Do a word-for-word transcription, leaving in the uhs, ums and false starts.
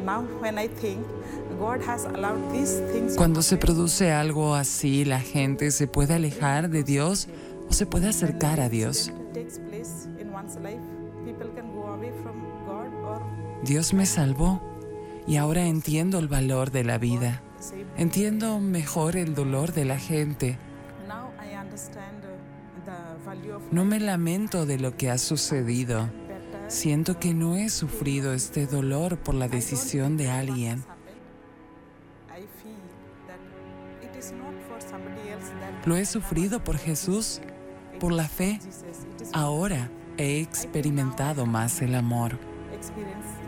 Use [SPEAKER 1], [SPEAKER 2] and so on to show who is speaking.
[SPEAKER 1] Cuando se produce algo así, la gente se puede alejar de Dios o se puede acercar a Dios. Dios me salvó y ahora entiendo el valor de la vida. Entiendo mejor el dolor de la gente. No me lamento de lo que ha sucedido. Siento que no he sufrido este dolor por la decisión de alguien. Lo he sufrido por Jesús, por la fe. Ahora he experimentado más el amor.